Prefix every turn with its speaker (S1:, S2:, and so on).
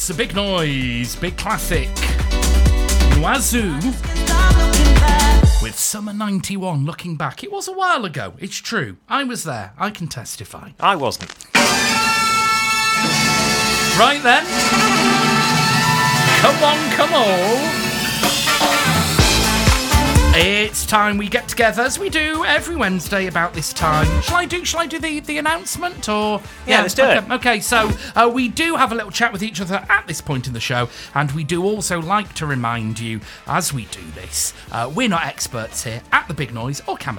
S1: It's a big noise, big classic. Wazoo with Summer 91, Looking Back. It was a while ago, it's true. I was there, I can testify.
S2: I wasn't.
S1: Right then. Come on. It's time we get together, as we do every Wednesday about this time. Shall I do the announcement, or
S2: yeah, let's do it.
S1: Okay, so we do have a little chat with each other at this point in the show, and we do also like to remind you as we do this, we're not experts here at the Big Noise or Camera